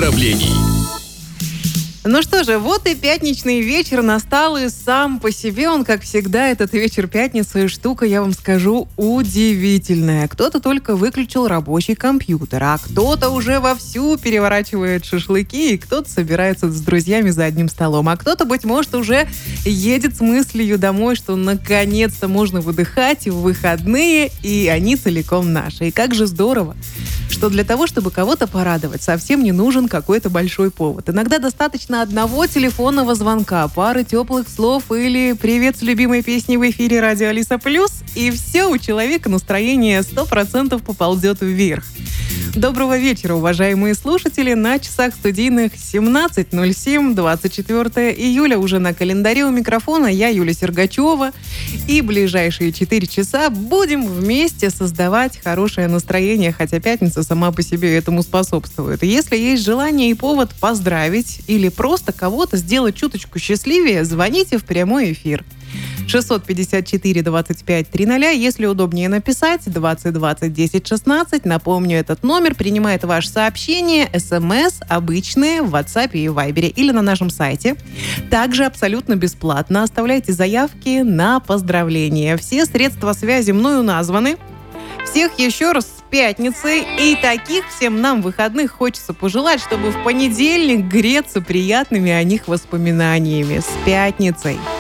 поздравлений. Ну что же, вот и пятничный вечер настал, и сам по себе он, как всегда, этот вечер пятницы, штука, я вам скажу, удивительная. Кто-то только выключил рабочий компьютер, а кто-то уже вовсю переворачивает шашлыки, и кто-то собирается с друзьями за одним столом, а кто-то, быть может, уже едет с мыслью домой, что наконец-то можно выдыхать в выходные, и они целиком наши. И как же здорово, что для того, чтобы кого-то порадовать, совсем не нужен какой-то большой повод. Иногда достаточно одного телефонного звонка, пары теплых слов или «Привет с любимой песней» в эфире «Радио Алиса Плюс», и все, у человека настроение 100% поползет вверх. Доброго вечера, уважаемые слушатели. На часах студийных 17:07, 24 июля. Уже на календаре у микрофона я, Юлия Сергачева. И ближайшие 4 часа будем вместе создавать хорошее настроение, хотя пятница сама по себе этому способствует. И если есть желание и повод поздравить или просто кого-то сделать чуточку счастливее, звоните в прямой эфир. 654-25-00. Если удобнее написать, 2020-10-16. Напомню, этот номер принимает ваше сообщение, СМС, обычные, в WhatsApp и Viber или на нашем сайте. Также абсолютно бесплатно оставляйте заявки на поздравления. Все средства связи мною названы. Всех еще раз с пятницей. И таких всем нам выходных хочется пожелать, чтобы в понедельник греться приятными о них воспоминаниями. С пятницей!